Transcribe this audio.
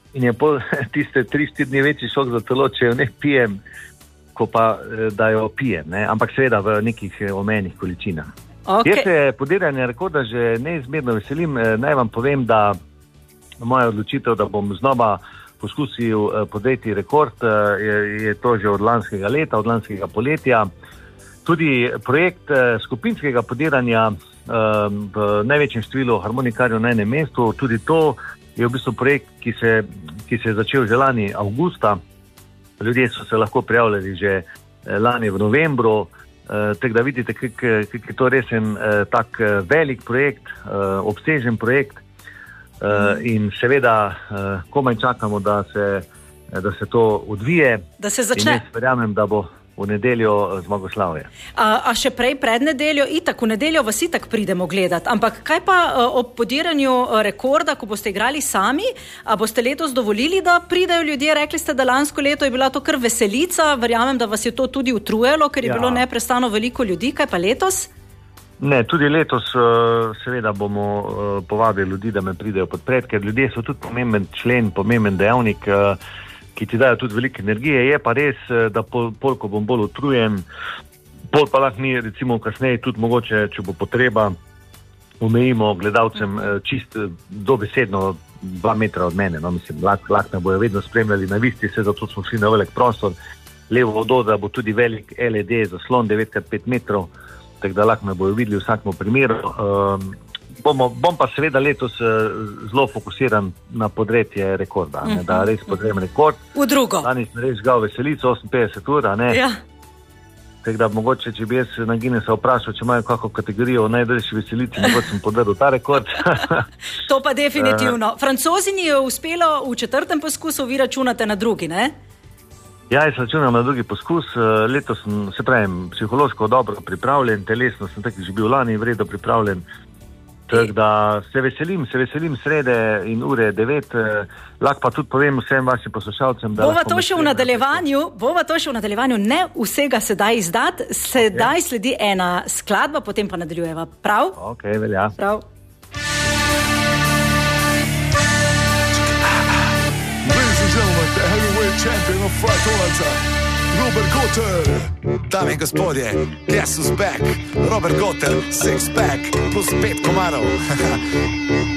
in je pol tiste 3-4 dni večji šok za telo, če jo ne pijem, ko pa da jo pijem, ne? Ampak seveda v nekih omejenih količinah. Okay. Jaz se podiranja rekorda že neizmerno veselim. Naj vam povem, da moja odločitev, da bom znova poskusil podreti rekord, je to že od lanskega leta, od lanskega poletja. Tudi projekt skupinskega podiranja v največjem številu harmonikarjev na enem mestu, tudi to je v bistvu projekt, ki se je začel že lani avgusta. Ljudje so se lahko prijavljali že lani v novembru, tako da vidite, kako je to res en tak velik projekt, obsežen projekt in seveda komaj čakamo, da se to odvije. Da se začne. In jaz verjamem, da bo v nedeljo zmagoslavje. A še prej pred nedeljo, itak, v nedeljo vas itak pridemo gledati, ampak kaj pa ob podiranju rekorda, ko boste igrali sami, a boste letos dovolili, da pridejo ljudje? Rekli ste, da lansko leto je bila to kar veselica, verjamem, da vas je to tudi utrujalo, ker je bilo neprestano veliko ljudi, kaj pa letos? Ne, tudi letos seveda bomo povabili ljudi, da me pridejo podpret, ker ljudje so tudi pomemben člen, pomemben dejavnik, ki ti dajo tudi veliko energije. Je pa res, da pol ko bom bolj utrujen, pol pa lahko mi recimo kasneje tudi mogoče, če bo potreba, omejimo gledalcem čist dobesedno 2 metra od mene. No, mislim, lahko me bojo vedno spremljali na visti, zato smo šli na velik prostor, levo od odra bo tudi velik LED zaslon 9x5 metrov, tako da lahko me bojo videli v vsakem primeru. Bom pa seveda letos zelo fokusiran na podretje rekorda, da res podrem rekord. V drugo. Danes sem res žgal veselico, 58 ur, ne? Ja. Tako da mogoče, če bi jaz na Guinnessa vprašal, če imajo kakšno kategorijo najdaljši veselici, mogoče sem podrl ta rekord. To pa definitivno. Francozini je uspelo v 4. poskusu, vi računate na drugi, ne? Ja, jaz računam na drugi poskus. Letos sem, se pravim, psihološko dobro pripravljen, telesno sem tako že bil lani vredno pripravljen. Tako da se veselim srede in ure 9. Lahko pa tudi povem vsem vašim poslušalcem, da bova to še v nadaljevanju, ne vsega sedaj izdati. Sedaj sledi ena skladba, potem pa nadaljujeva. Prav? Ok, velja. Prav. Ladies and gentlemen, the heavyweight champion of Fight Orlanta, Robert Gotter. Dame in gospodje, guess who's back? Robert Gotter, 6-pack plus 5 komarov.